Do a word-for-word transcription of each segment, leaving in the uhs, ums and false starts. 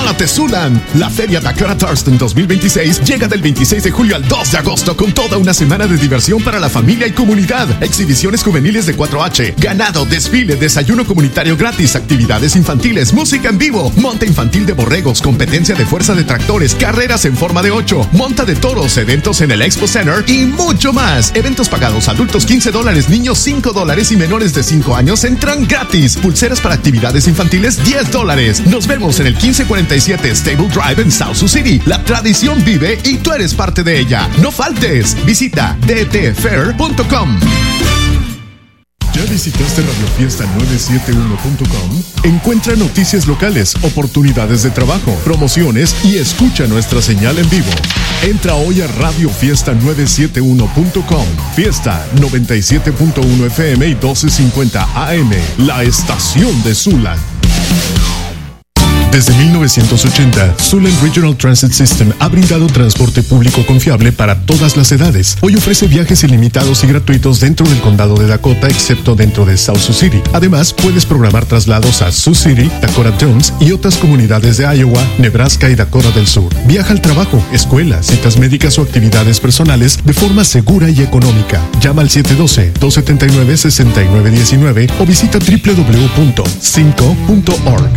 Dakota Tezulan. La Feria Dakota Thurston dos mil veintiséis llega del veintiséis de julio al dos de agosto con toda una semana de diversión para la familia y comunidad. Exhibiciones juveniles de cuatro H, ganado, desfile, desayuno comunitario gratis, actividades infantiles, música en vivo, monta infantil de borregos, competencia de fuerza de tractores, carreras en forma de ocho, monta de toros, eventos en el Expo Center y mucho más. Eventos pagados, adultos quince dólares, niños cinco dólares y menores de cinco años entran gratis. Pulseras para actividades infantiles diez dólares. Nos vemos en el quince cuarenta y siete Stable Drive en South Sioux City. La tradición vive y tú eres parte de ella. No faltes. Visita d t fair punto com. ¿Ya visitaste radio fiesta nueve siete uno punto com? Encuentra noticias locales, oportunidades de trabajo, promociones y escucha nuestra señal en vivo. Entra hoy a radio fiesta nueve siete uno punto com. Fiesta noventa y siete punto uno F M y doce cincuenta A M. La estación de Zulan. Desde mil novecientos ochenta, Zulan Regional Transit System ha brindado transporte público confiable para todas las edades. Hoy ofrece viajes ilimitados y gratuitos dentro del condado de Dakota, excepto dentro de South Sioux City. Además, puedes programar traslados a Sioux City, Dakota Jones y otras comunidades de Iowa, Nebraska y Dakota del Sur. Viaja al trabajo, escuela, citas médicas o actividades personales de forma segura y económica. Llama al siete uno dos, dos siete nueve, seis nueve uno nueve o visita doble u doble u doble u punto cinco punto org.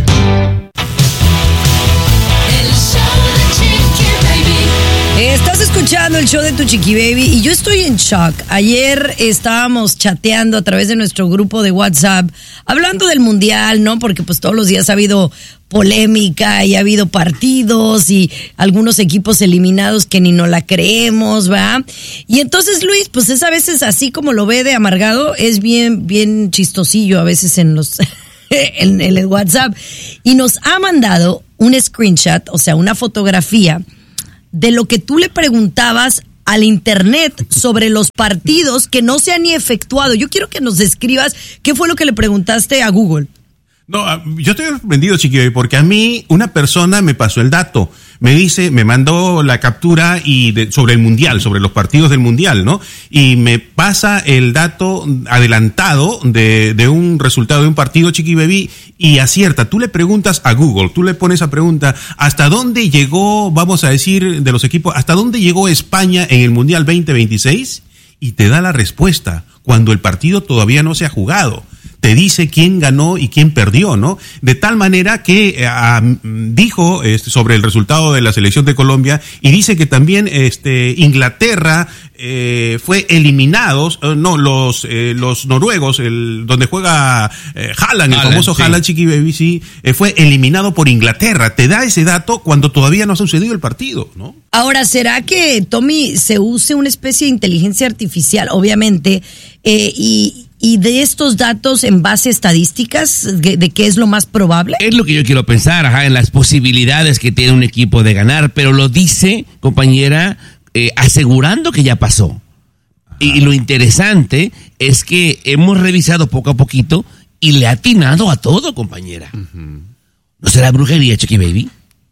Estás escuchando el show de Tu Chiqui Baby y yo estoy en shock. Ayer estábamos chateando a través de nuestro grupo de WhatsApp, hablando del mundial, ¿no? Porque pues todos los días ha habido polémica y ha habido partidos y algunos equipos eliminados que ni no la creemos, ¿va? Y entonces Luis, pues es a veces así como lo ve de amargado, es bien, bien chistosillo a veces en los en, en el WhatsApp y nos ha mandado un screenshot, o sea, una fotografía de lo que tú le preguntabas al internet sobre los partidos que no se han ni efectuado. Yo quiero que nos describas qué fue lo que le preguntaste a Google. No, yo estoy sorprendido, Chiqui, porque a mí una persona me pasó el dato. Me dice, me mandó la captura y de, sobre el mundial, sobre los partidos del mundial, ¿no? Y me pasa el dato adelantado de, de un resultado de un partido, Chiqui Baby, y acierta. Tú le preguntas a Google, tú le pones a pregunta, ¿hasta dónde llegó, vamos a decir, de los equipos, hasta dónde llegó España en el mundial veinte veintiséis? Y te da la respuesta, cuando el partido todavía no se ha jugado. Te dice quién ganó y quién perdió, ¿no? De tal manera que eh, dijo este, sobre el resultado de la selección de Colombia y dice que también este, Inglaterra eh, fue eliminados, eh, no, los eh, los noruegos, el donde juega eh, Haaland, el Haaland, famoso sí. Haaland, Chiqui Baby, sí, eh, fue eliminado por Inglaterra. Te da ese dato cuando todavía no ha sucedido el partido, ¿no? Ahora, ¿será que, Tommy, se use una especie de inteligencia artificial, obviamente, eh, y... y de estos datos en base a estadísticas, de, de qué es lo más probable? Es lo que yo quiero pensar, ajá, en las posibilidades que tiene un equipo de ganar, pero lo dice, compañera, eh, asegurando que ya pasó. Y, y lo interesante es que hemos revisado poco a poquito y le ha atinado a todo, compañera. Uh-huh. ¿No será brujería, Chiqui Baby?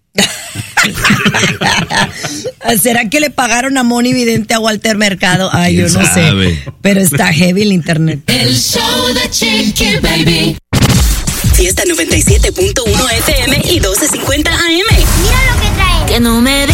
¿Será que le pagaron a Moni Vidente a Walter Mercado? Ay, yo no sabe? sé. Pero está heavy el internet. El show de Chiqui Baby. Fiesta noventa y siete punto uno F M y doce cincuenta A M. Mira lo que trae. Que no me